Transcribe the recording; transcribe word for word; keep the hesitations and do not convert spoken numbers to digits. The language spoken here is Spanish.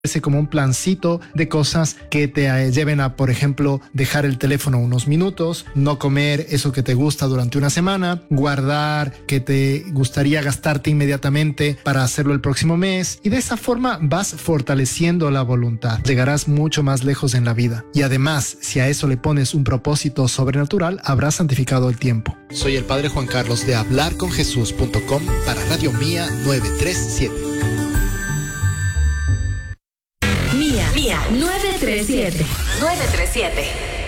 como un plancito de cosas que te eh, lleven a, por ejemplo, dejar el teléfono unos minutos, no comer eso que te gusta durante una semana, guardar que te gustaría gastarte inmediatamente para hacerlo el próximo mes, y de esa forma vas fortaleciendo la voluntad. Llegarás mucho más lejos en la vida. Y además, si a eso le pones un propósito sobrenatural, habrás santificado el tiempo. Soy el Padre Juan Carlos de hablar con jesús punto com para Radio Mía novecientos treinta y siete. Mía, Mía, novecientos treinta y siete. novecientos treinta y siete.